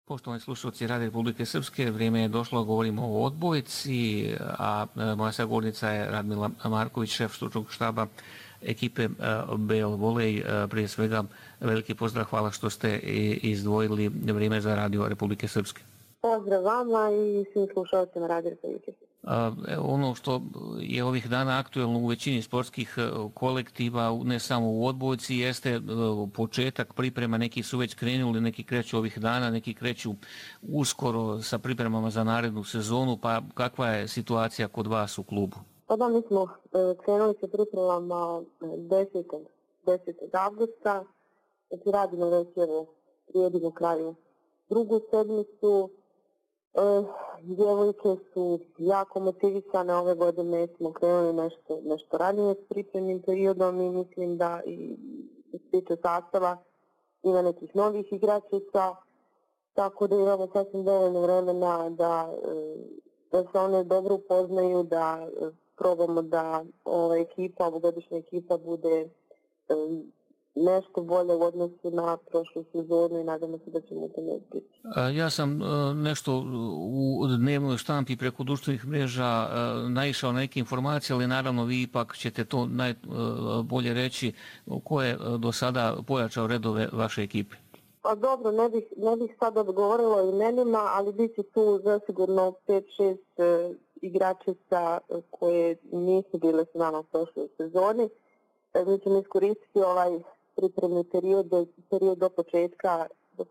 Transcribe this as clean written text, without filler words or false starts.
Poštovani slušalci Radio Republike Srpske, vrijeme je došlo, govorimo o odbojci, a moja sagovornica je Radmila Marković, šef stručnog štaba ekipe BL Volej. Prije svega, veliki pozdrav, hvala što ste izdvojili vrijeme za Radio Republike Srpske. Pozdrav vama i svim slušalcima Radio Republike Srpske. Ono što je ovih dana aktuelno u većini sportskih kolektiva, ne samo u odbojci, jeste početak priprema. Neki su već krenuli, neki kreću ovih dana, neki kreću uskoro sa pripremama za narednu sezonu, pa kakva je situacija kod vas u klubu? Pa da, mi smo krenuli sa pripremama 10. avgusta, znači radimo već prijedimo kraju drugu sedmicu. Djevojke su jako motivisane, ove godine smo krenuli nešto ranije s pripremnim periodom i mislim da i tiče sastava ima nekih novih igračica, tako da imamo sasvim dovoljno vremena da se one dobro upoznaju, da probamo da ovogodišnja ekipa bude nešto bolje u odnosu na prošlu sezonu i nadamo se da ćemo u tome uspjeti. Ja sam nešto u dnevnoj štampi preko društvenih mreža naišao na neke informacije, ali naravno vi ipak ćete to najbolje reći. Ko je do sada pojačao redove vaše ekipe? Pa dobro, ne bih sada govorila o imenima, ali bit će tu zasigurno 5-6 igračica koje nisu bile s nama u prošloj sezoni. Mi ćemo iskoristiti ovaj pripremni period do početka